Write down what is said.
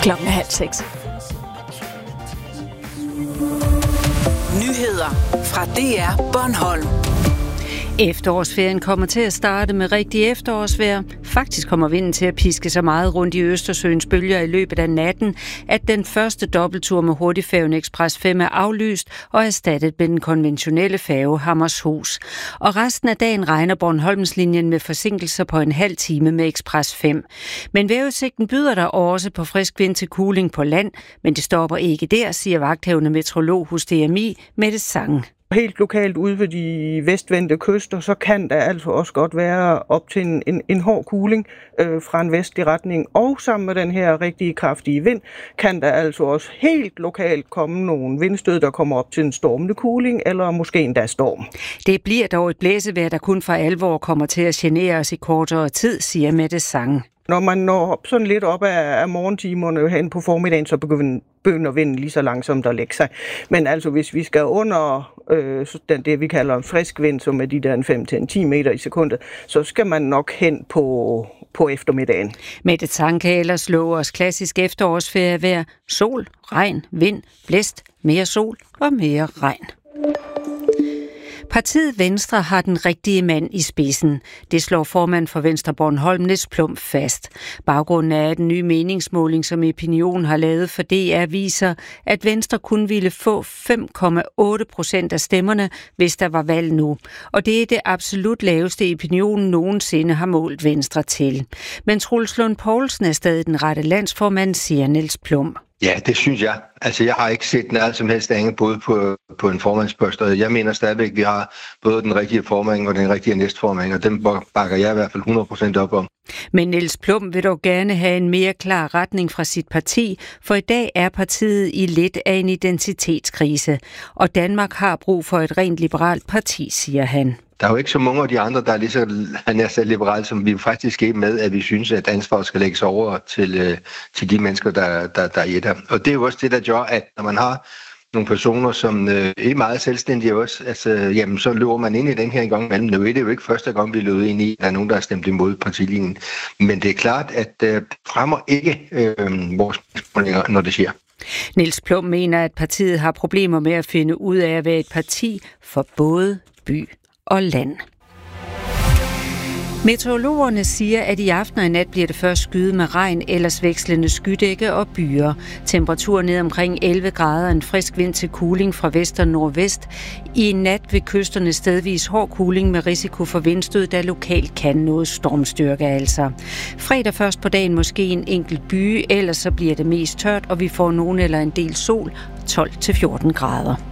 5:30. Nyheder fra DR Bornholm. Efterårsferien kommer til at starte med rigtig efterårsvejr. Faktisk kommer vinden til at piske så meget rundt i Østersøens bølger i løbet af natten, at den første dobbelttur med hurtigfærgen Express 5 er aflyst og erstattet med den konventionelle færge Hammershus. Og resten af dagen regner Bornholmslinjen med forsinkelser på en halv time med Express 5. Men vejrudsigten byder der også på frisk vind til kuling på land, men det stopper ikke der, siger vagthavende meteorolog hos DMI, Mette Sang. Helt lokalt ude ved de vestvendte kyster, så kan der altså også godt være op til en hård kuling fra en vestlig retning. Og sammen med den her rigtig kraftige vind, kan der altså også helt lokalt komme nogle vindstød, der kommer op til en stormende kuling, eller måske endda storm. Det bliver dog et blæsevejr, der kun for alvor kommer til at genere os i kortere tid, siger Mette Sang. Når man når op sådan lidt op af morgentimerne hen på formiddagen, så begynder vinden lige så langsomt at lægge sig. Men altså, hvis vi skal under det, vi kalder en frisk vind, som er de der 5-10 meter i sekundet, så skal man nok hen på eftermiddagen. Mette Sang kan ellers love os klassisk efterårsferievejr. Sol, regn, vind, blæst, mere sol og mere regn. Partiet Venstre har den rigtige mand i spidsen. Det slår formand for Venstre Bornholm, Niels Plump, fast. Baggrunden er den nye meningsmåling, som Opinion har lavet for DR, viser, at Venstre kun ville få 5,8% af stemmerne, hvis der var valg nu. Og det er det absolut laveste Opinion nogensinde har målt Venstre til. Men Troels Lund Poulsen er stadig den rette landsformand, siger Niels Plump. Ja, det synes jeg. Altså, jeg har ikke set noget som helst andet både på en formandspost, og jeg mener stadigvæk, at vi har både den rigtige formand og den rigtige næstformand, og dem bakker jeg i hvert fald 100% op om. Men Niels Plump vil dog gerne have en mere klar retning fra sit parti, for i dag er partiet i lidt af en identitetskrise, og Danmark har brug for et rent liberalt parti, siger han. Der er jo ikke så mange af de andre, der er lige så liberale, som vi faktisk er med, at vi synes, at ansvaret skal lægges over til de mennesker, der er i det. Og det er jo også det, der gør, at når man har nogle personer, som er meget selvstændige også, altså, jamen, så løber man ind i den her en gang imellem. Nu er det jo ikke første gang, vi løber ind i, at der er nogen, der har stemt imod partilinjen. Men det er klart, at det fremmer ikke vores meninger, når det sker. Niels Plump mener, at partiet har problemer med at finde ud af at være et parti for både by og land. Meteorologerne siger, at i aften og i nat bliver det først skyet med regn, ellers vekslende skydække og byer. Temperaturen ned omkring 11 grader, en frisk vind til kuling fra vest og nordvest. I nat ved kysterne stedvis hård kuling med risiko for vindstød, der lokalt kan noget stormstyrke altså. Fredag først på dagen måske en enkelt by, ellers så bliver det mest tørt, og vi får nogen eller en del sol, 12-14 grader.